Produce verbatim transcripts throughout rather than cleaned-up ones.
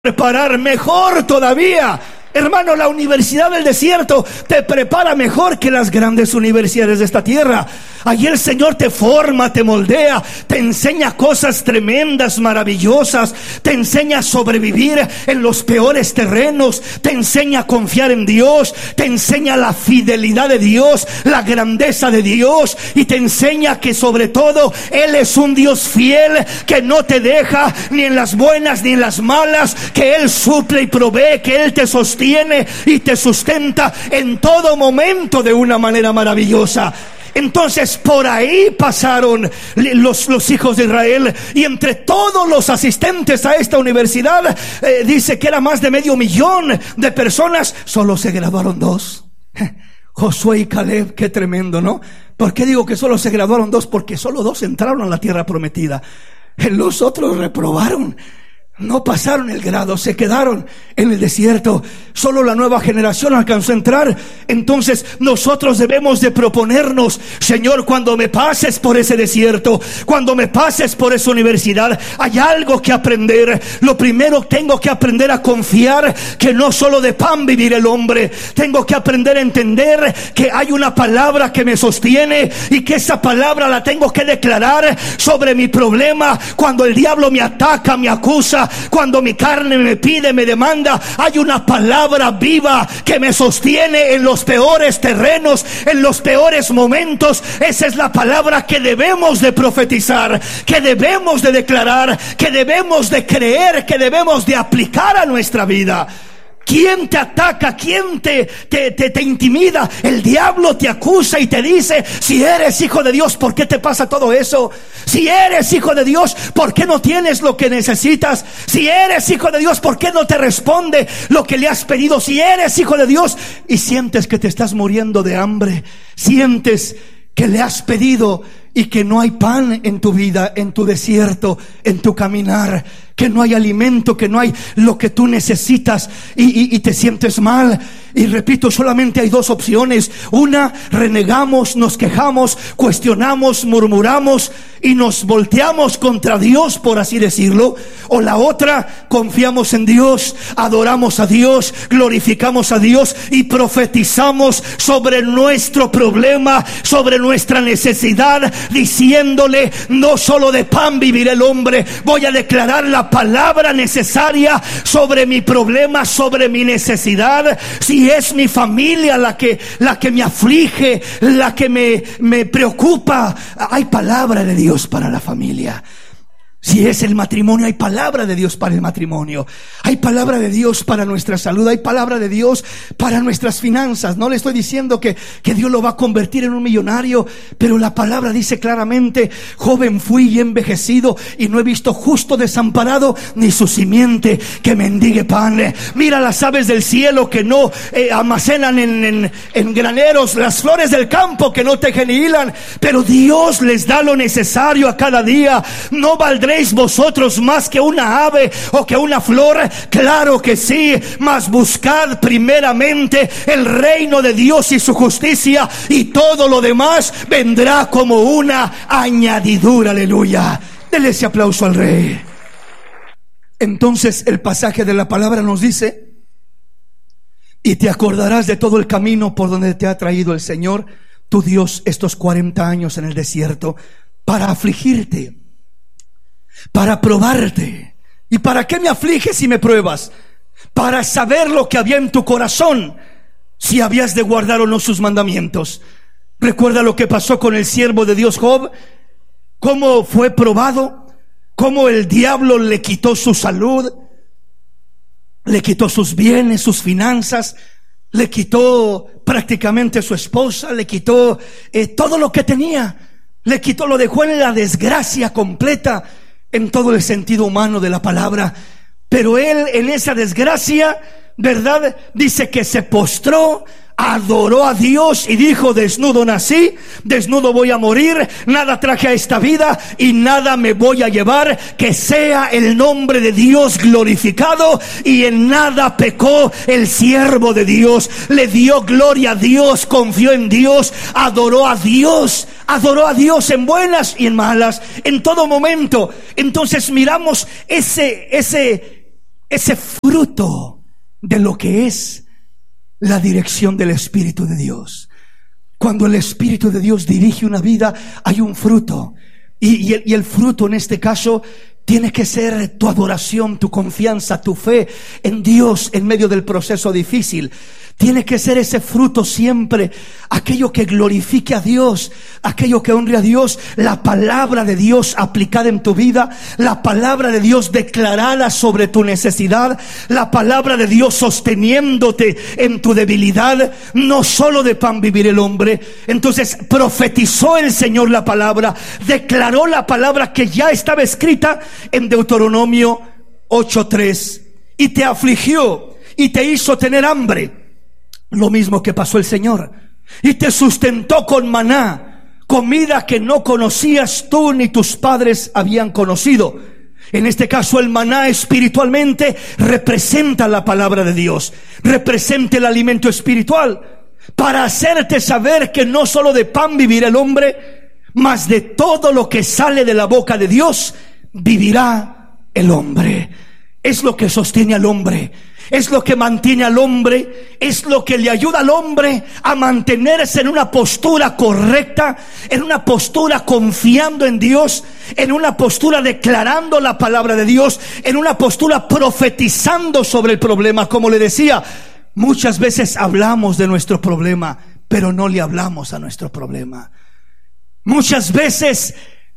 preparar mejor todavía. Hermano, la Universidad del Desierto te prepara mejor que las grandes universidades de esta tierra. Allí el Señor te forma, te moldea, te enseña cosas tremendas, maravillosas. Te enseña a sobrevivir en los peores terrenos. Te enseña a confiar en Dios. Te enseña la fidelidad de Dios, la grandeza de Dios. Y te enseña que sobre todo Él es un Dios fiel, que no te deja ni en las buenas ni en las malas, que Él suple y provee, que Él te sostiene y te sustenta en todo momento de una manera maravillosa. Entonces por ahí pasaron los, los hijos de Israel, y entre todos los asistentes a esta universidad, eh, dice que era más de medio millón de personas, solo se graduaron dos, Josué y Caleb. Qué tremendo, ¿no? ¿Por qué digo que solo se graduaron dos? Porque solo dos entraron a la tierra prometida. Los otros reprobaron, no pasaron el grado, se quedaron en el desierto. Solo la nueva generación alcanzó a entrar. Entonces nosotros debemos de proponernos: Señor, cuando me pases por ese desierto, cuando me pases por esa universidad, hay algo que aprender. Lo primero, tengo que aprender a confiar que no solo de pan vivirá el hombre. Tengo que aprender a entender que hay una palabra que me sostiene, y que esa palabra la tengo que declarar sobre mi problema. Cuando el diablo me ataca, me acusa, cuando mi carne me pide, me demanda, hay una palabra viva que me sostiene en los peores terrenos, en los peores momentos. Esa es la palabra que debemos de profetizar, que debemos de declarar, que debemos de creer, que debemos de aplicar a nuestra vida. ¿Quién te ataca? ¿Quién te, te, te, te intimida? El diablo te acusa y te dice: si eres hijo de Dios, ¿por qué te pasa todo eso? Si eres hijo de Dios, ¿por qué no tienes lo que necesitas? Si eres hijo de Dios, ¿por qué no te responde lo que le has pedido? Si eres hijo de Dios y sientes que te estás muriendo de hambre, sientes que le has pedido y que no hay pan en tu vida, en tu desierto, en tu caminar, que no hay alimento, que no hay lo que tú necesitas, y, y, y te sientes mal. Y repito, solamente hay dos opciones. Una, renegamos, nos quejamos, cuestionamos, murmuramos y nos volteamos contra Dios, por así decirlo. O la otra, confiamos en Dios, adoramos a Dios, glorificamos a Dios y profetizamos sobre nuestro problema, sobre nuestra necesidad, diciéndole: no solo de pan vivirá el hombre. Voy a declarar la palabra necesaria sobre mi problema, sobre mi necesidad. Si es mi familia la que, la que me aflige, la que me, me preocupa, hay palabra de Dios para la familia. Si es el matrimonio, hay palabra de Dios para el matrimonio. Hay palabra de Dios para nuestra salud. Hay palabra de Dios para nuestras finanzas. No le estoy diciendo que, que Dios lo va a convertir en un millonario, pero la palabra dice claramente: joven fui y envejecido, y no he visto justo desamparado, ni su simiente que mendigue pan. Mira las aves del cielo que no eh, almacenan en, en, en graneros, las flores del campo que no tejen ni hilan, pero Dios les da lo necesario a cada día. No valdrá vosotros más que una ave o que una flor? Claro que sí, mas buscad primeramente el reino de Dios y su justicia, y todo lo demás vendrá como una añadidura. Aleluya. Dele ese aplauso al Rey. Entonces el pasaje de la palabra nos dice: y te acordarás de todo el camino por donde te ha traído el Señor tu Dios estos cuarenta años en el desierto, para afligirte, para probarte. ¿Y para qué me afliges y me pruebas? Para saber lo que había en tu corazón, si habías de guardar o no sus mandamientos. Recuerda lo que pasó con el siervo de Dios Job, cómo fue probado, cómo el diablo le quitó su salud, le quitó sus bienes, sus finanzas, le quitó prácticamente su esposa, le quitó eh, todo lo que tenía, le quitó, lo dejó en la desgracia completa, en todo el sentido humano de la palabra. Pero él, en esa desgracia, ¿verdad?, dice que se postró, adoró a Dios y dijo: desnudo nací, desnudo voy a morir, nada traje a esta vida y nada me voy a llevar. Que sea el nombre de Dios glorificado. Y en nada pecó el siervo de Dios. Le dio gloria a Dios, confió en Dios, adoró a Dios, adoró a Dios en buenas y en malas, en todo momento. Entonces miramos ese, ese ese fruto de lo que es la dirección del Espíritu de Dios. Cuando el Espíritu de Dios dirige una vida, hay un fruto. Y, y, el, y el fruto en este caso tiene que ser tu adoración, tu confianza, tu fe en Dios en medio del proceso difícil. Tiene que ser ese fruto siempre aquello que glorifique a Dios, aquello que honre a Dios, la palabra de Dios aplicada en tu vida, la palabra de Dios declarada sobre tu necesidad, la palabra de Dios sosteniéndote en tu debilidad. No solo de pan vivir el hombre. Entonces profetizó el Señor la palabra, declaró la palabra que ya estaba escrita en Deuteronomio ocho tres, y te afligió y te hizo tener hambre. Lo mismo que pasó el Señor, y te sustentó con maná, comida que no conocías tú ni tus padres habían conocido. En este caso el maná espiritualmente representa la palabra de Dios, representa el alimento espiritual, para hacerte saber que no solo de pan vivirá el hombre, mas de todo lo que sale de la boca de Dios vivirá el hombre. Es lo que sostiene al hombre, es lo que mantiene al hombre, es lo que le ayuda al hombre a mantenerse en una postura correcta, en una postura confiando en Dios, en una postura declarando la palabra de Dios, en una postura profetizando sobre el problema. Como le decía, muchas veces hablamos de nuestro problema, pero no le hablamos a nuestro problema. Muchas veces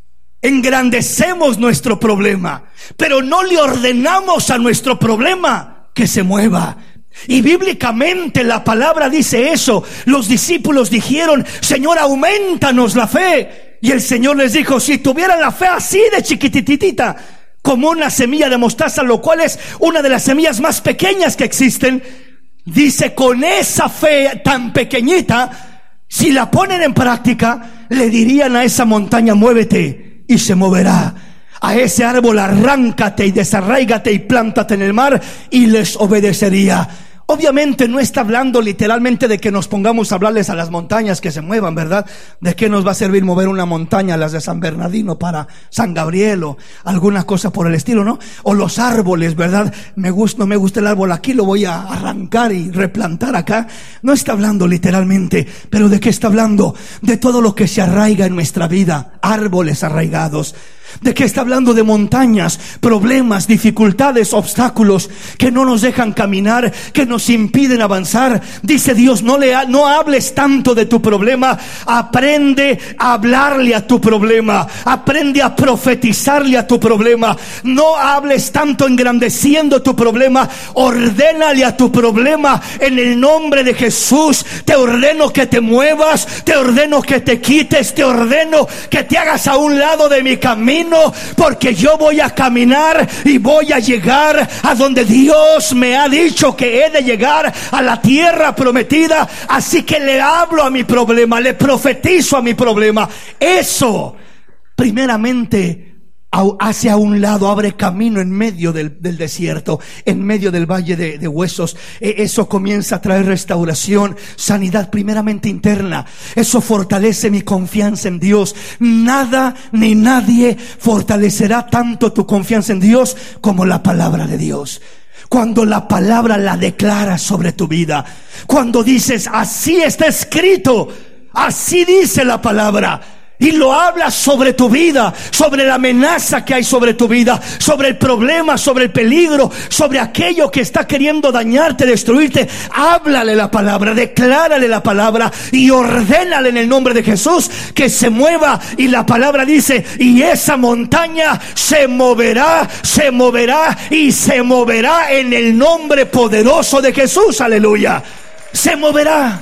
engrandecemos nuestro problema, pero no le ordenamos a nuestro problema que se mueva. Y bíblicamente la palabra dice eso. Los discípulos dijeron: Señor, aumentanos la fe. Y el Señor les dijo: si tuvieran la fe así de chiquititita, como una semilla de mostaza, lo cual es una de las semillas más pequeñas que existen, dice, con esa fe tan pequeñita, si la ponen en práctica, le dirían a esa montaña: muévete, y se moverá. A ese árbol: arráncate y desarráigate y plántate en el mar, y les obedecería. Obviamente no está hablando literalmente de que nos pongamos a hablarles a las montañas que se muevan, ¿verdad? ¿De qué nos va a servir mover una montaña, las de San Bernardino para San Gabriel o alguna cosa por el estilo, ¿no? O los árboles, ¿verdad? Me gusta, no me gusta el árbol aquí, lo voy a arrancar y replantar acá. No está hablando literalmente, pero ¿de qué está hablando? De todo lo que se arraiga en nuestra vida, árboles arraigados. ¿De qué está hablando? De montañas, problemas, dificultades, obstáculos que no nos dejan caminar, que nos impiden avanzar. Dice Dios: no le ha, no hables tanto de tu problema, aprende a hablarle a tu problema, aprende a profetizarle a tu problema. No hables tanto engrandeciendo tu problema, ordénale a tu problema en el nombre de Jesús. Te ordeno que te muevas, te ordeno que te quites, te ordeno que te hagas a un lado de mi camino, porque yo voy a caminar y voy a llegar a donde Dios me ha dicho que he de llegar, a la tierra prometida. Así que le hablo a mi problema, le profetizo a mi problema. Eso primeramente hacia un lado, abre camino en medio del, del desierto, en medio del valle de, de huesos. Eso comienza a traer restauración, sanidad primeramente interna. Eso fortalece mi confianza en Dios. Nada ni nadie fortalecerá tanto tu confianza en Dios como la palabra de Dios. Cuando la palabra la declaras sobre tu vida, cuando dices: así está escrito, así dice la palabra, y lo hablas sobre tu vida, sobre la amenaza que hay sobre tu vida, sobre el problema, sobre el peligro, sobre aquello que está queriendo dañarte, destruirte. Háblale la palabra, declárale la palabra y ordénale en el nombre de Jesús que se mueva. Y la palabra dice: y esa montaña se moverá, se moverá y se moverá en el nombre poderoso de Jesús. Aleluya. Se moverá.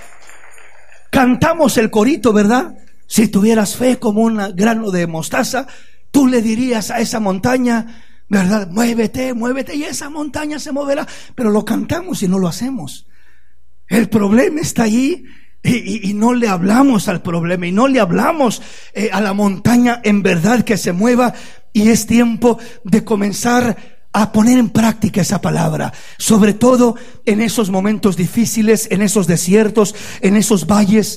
Cantamos el corito, ¿verdad? Si tuvieras fe como un grano de mostaza, tú le dirías a esa montaña, ¿verdad? Muévete, muévete, y esa montaña se moverá. Pero lo cantamos y no lo hacemos. El problema está allí y, y, y no le hablamos al problema, y no le hablamos eh, a la montaña en verdad que se mueva. Y es tiempo de comenzar a poner en práctica esa palabra, sobre todo en esos momentos difíciles, en esos desiertos, en esos valles.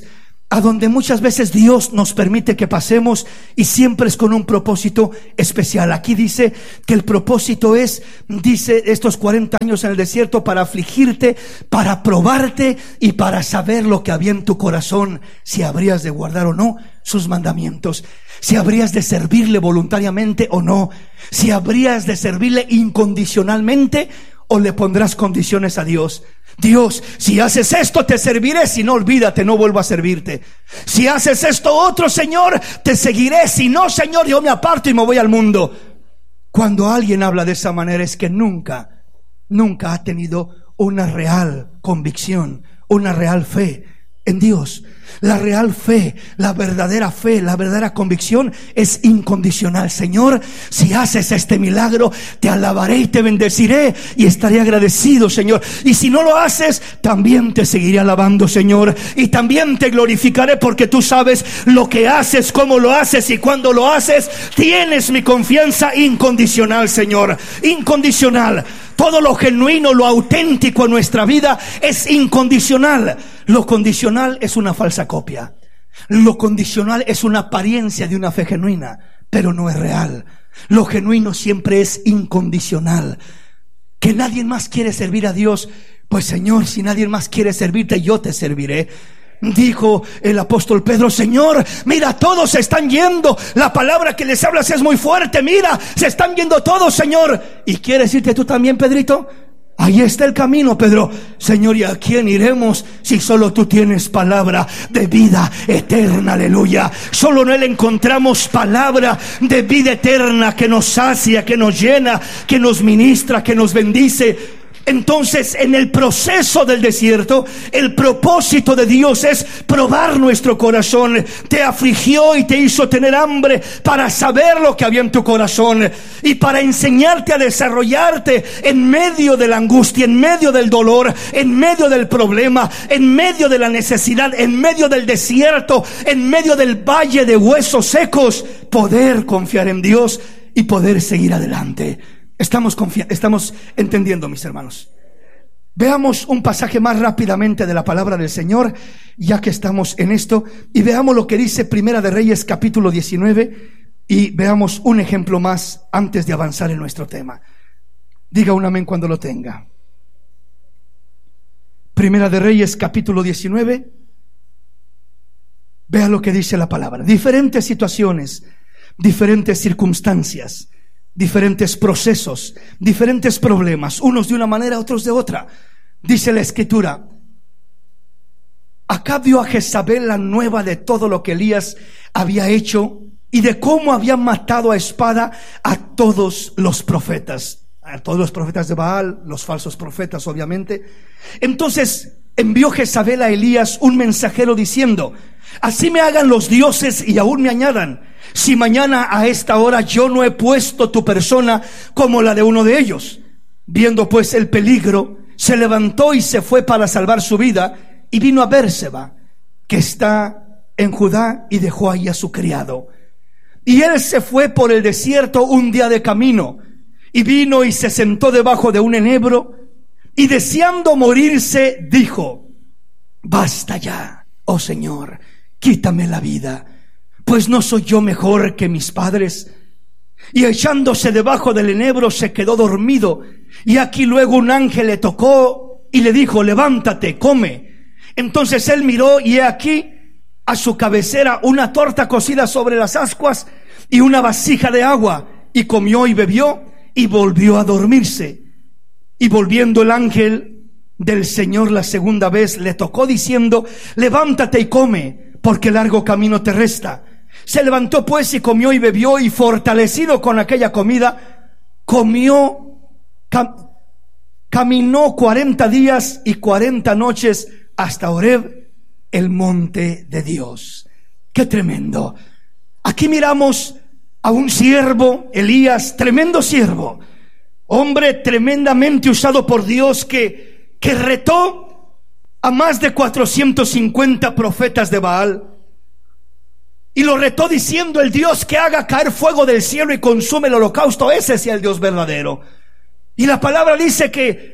a donde muchas veces Dios nos permite que pasemos, y siempre es con un propósito especial. Aquí dice que el propósito es, dice, estos cuarenta años en el desierto para afligirte, para probarte y para saber lo que había en tu corazón, si habrías de guardar o no sus mandamientos, si habrías de servirle voluntariamente o no, si habrías de servirle incondicionalmente o le pondrás condiciones a Dios. Dios, si haces esto te serviré, si no, olvídate, no vuelvo a servirte. Si haces esto otro, Señor, te seguiré, si no, Señor, yo me aparto y me voy al mundo. Cuando alguien habla de esa manera es que nunca, nunca ha tenido una real convicción, una real fe en Dios. La real fe, la verdadera fe, la verdadera convicción es incondicional. Señor, si haces este milagro, te alabaré y te bendeciré y estaré agradecido, Señor. Y si no lo haces, también te seguiré alabando, Señor, y también te glorificaré, porque tú sabes lo que haces, cómo lo haces y cuándo lo haces. Tienes mi confianza incondicional, Señor, incondicional. Todo lo genuino, lo auténtico en nuestra vida es incondicional. Lo condicional es una falsa copia. Lo condicional es una apariencia de una fe genuina, pero no es real. Lo genuino siempre es incondicional. Que nadie más quiere servir a Dios, pues Señor, si nadie más quiere servirte, yo te serviré. Dijo el apóstol Pedro: Señor, mira, todos se están yendo. La palabra que les hablas es muy fuerte. Mira, se están yendo todos, Señor. ¿Y quieres irte tú también, Pedrito? Ahí está el camino, Pedro. Señor, ¿y a quién iremos si solo tú tienes palabra de vida eterna? Aleluya. Solo en Él encontramos palabra de vida eterna que nos sacia, que nos llena, que nos ministra, que nos bendice. Entonces, en el proceso del desierto, el propósito de Dios es probar nuestro corazón. Te afligió y te hizo tener hambre para saber lo que había en tu corazón y para enseñarte a desarrollarte en medio de la angustia, en medio del dolor, en medio del problema, en medio de la necesidad, en medio del desierto, en medio del valle de huesos secos, poder confiar en Dios y poder seguir adelante. Estamos confi- estamos entendiendo, mis hermanos. Veamos un pasaje más rápidamente de la palabra del Señor, ya que estamos en esto, y veamos lo que dice Primera de Reyes capítulo diecinueve, y veamos un ejemplo más antes de avanzar en nuestro tema. Diga un amén cuando lo tenga. Primera de Reyes capítulo diecinueve. Vea lo que dice la palabra. Diferentes situaciones, diferentes circunstancias, diferentes procesos, diferentes problemas, unos de una manera, otros de otra. Dice la escritura: Acab dio a Jezabel la nueva de todo lo que Elías había hecho y de cómo había matado a espada a todos los profetas, a todos los profetas de Baal, los falsos profetas, obviamente. Entonces envió Jezabel a Elías un mensajero diciendo: así me hagan los dioses y aún me añadan, si mañana a esta hora yo no he puesto tu persona como la de uno de ellos. Viendo pues el peligro, se levantó y se fue para salvar su vida, y vino a Bérseba, que está en Judá, y dejó ahí a su criado. Y él se fue por el desierto un día de camino, y vino y se sentó debajo de un enebro, y deseando morirse dijo: basta ya, oh Señor, quítame la vida, pues no soy yo mejor que mis padres. Y echándose debajo del enebro se quedó dormido, y aquí luego un ángel le tocó y le dijo: levántate, come. Entonces él miró, y he aquí a su cabecera una torta cocida sobre las ascuas y una vasija de agua, y comió y bebió y volvió a dormirse. Y volviendo el ángel del Señor la segunda vez le tocó diciendo: levántate y come, porque largo camino te resta. Se levantó pues y comió y bebió, y fortalecido con aquella comida, comió, cam, caminó cuarenta días y cuarenta noches hasta Horeb, el monte de Dios. ¡Qué tremendo! Aquí miramos a un siervo, Elías, tremendo siervo, hombre tremendamente usado por Dios, que, que retó a más de cuatrocientos cincuenta profetas de Baal. Y lo retó diciendo: el Dios que haga caer fuego del cielo y consume el holocausto, ese sea el Dios verdadero. Y la palabra dice que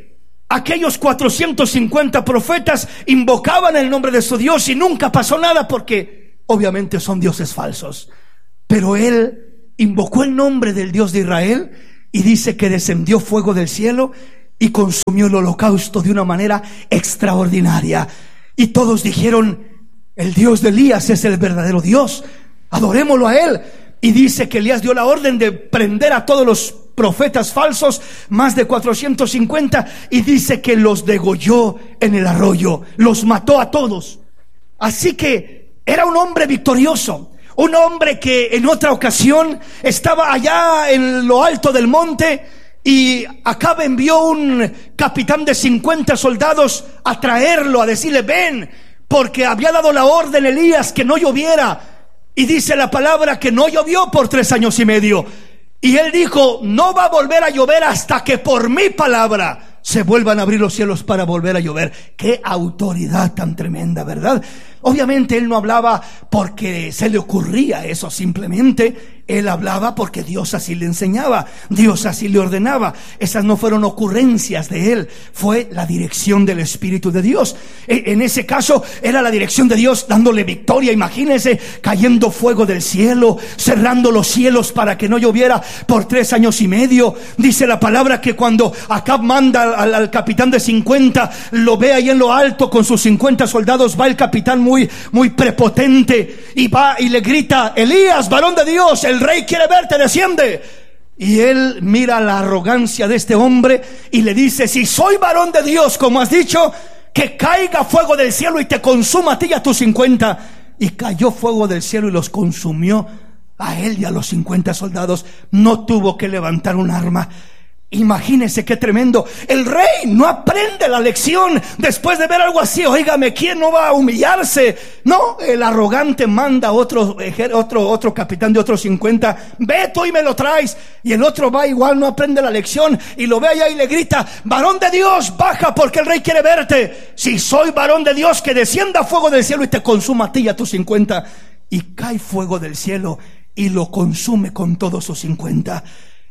aquellos cuatrocientos cincuenta profetas invocaban el nombre de su Dios y nunca pasó nada, porque obviamente son dioses falsos. Pero él invocó el nombre del Dios de Israel y dice que descendió fuego del cielo y consumió el holocausto de una manera extraordinaria. Y todos dijeron: el Dios de Elías es el verdadero Dios, adorémoslo a él. Y dice que Elías dio la orden de prender a todos los profetas falsos, más de cuatrocientos cincuenta, y dice que los degolló en el arroyo, los mató a todos. Así que era un hombre victorioso, un hombre que en otra ocasión estaba allá en lo alto del monte, y Acab envió un capitán de cincuenta soldados a traerlo, a decirle: ven, porque había dado la orden Elías que no lloviera. Y dice la palabra que no llovió por tres años y medio. Y él dijo: no va a volver a llover hasta que por mi palabra se vuelvan a abrir los cielos para volver a llover. Qué autoridad tan tremenda, ¿verdad? Obviamente él no hablaba porque se le ocurría eso, simplemente él hablaba porque Dios así le enseñaba, Dios así le ordenaba. Esas no fueron ocurrencias de él, fue la dirección del Espíritu de Dios. En ese caso era la dirección de Dios dándole victoria. Imagínense, cayendo fuego del cielo, cerrando los cielos para que no lloviera por tres años y medio. Dice la palabra que cuando Acab manda al, al capitán de cincuenta, lo ve ahí en lo alto con sus cincuenta soldados, va el capitán muy Muy, muy prepotente y va y le grita: Elías, varón de Dios, el rey quiere verte, desciende. Y él mira la arrogancia de este hombre y le dice: si soy varón de Dios, como has dicho, que caiga fuego del cielo y te consuma a ti y a tus cincuenta. Y cayó fuego del cielo y los consumió a él y a los cincuenta soldados. No tuvo que levantar un arma. Imagínense qué tremendo. El rey no aprende la lección después de ver algo así. Óigame, ¿quién no va a humillarse? No, el arrogante manda a otro, otro, otro capitán de otros cincuenta: ve tú y me lo traes. Y el otro va igual, no aprende la lección, y lo ve allá y le grita: varón de Dios, baja porque el rey quiere verte. Si soy varón de Dios, que descienda fuego del cielo y te consuma a ti y a tus cincuenta. Y cae fuego del cielo y lo consume con todos sus cincuenta.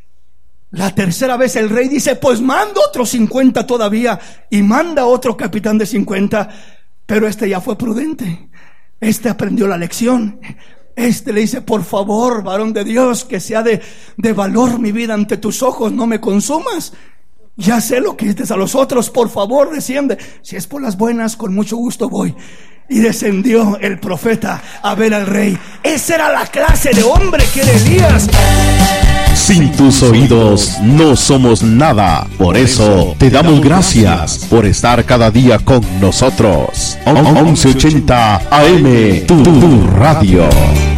La tercera vez el rey dice: pues manda otros cincuenta todavía, y manda otro capitán de cincuenta. Pero este ya fue prudente, este aprendió la lección. Este le dice: por favor, varón de Dios, que sea de, de valor mi vida ante tus ojos, no me consumas. Ya sé lo que dices a los otros, por favor desciende. Si es por las buenas, con mucho gusto voy. Y descendió el profeta a ver al rey. Esa era la clase de hombre que era Elías. Sin tus oídos no somos nada. Por eso te damos gracias por estar cada día con nosotros. once ochenta A M, tu, tu radio.